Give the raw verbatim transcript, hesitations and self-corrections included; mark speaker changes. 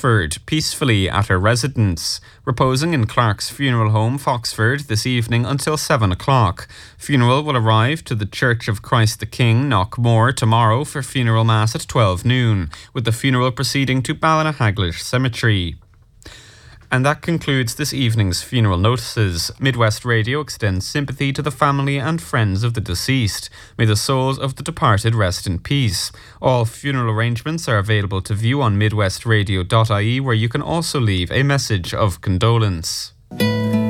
Speaker 1: Foxford peacefully at her residence, reposing in Clark's funeral home, Foxford, this evening until seven o'clock. Funeral will arrive to the Church of Christ the King, Knockmore, tomorrow for funeral mass at twelve noon, with the funeral proceeding to Ballinahagglish Cemetery. And that concludes this evening's funeral notices. Midwest Radio extends sympathy to the family and friends of the deceased. May the souls of the departed rest in peace. All funeral arrangements are available to view on midwest radio dot I E, where you can also leave a message of condolence.